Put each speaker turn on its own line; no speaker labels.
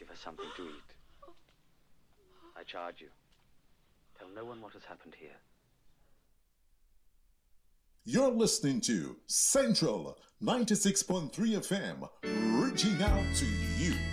Give her something to eat. I charge you. Tell no one what has happened here.
You're listening to Central 96.3 FM, reaching out to you.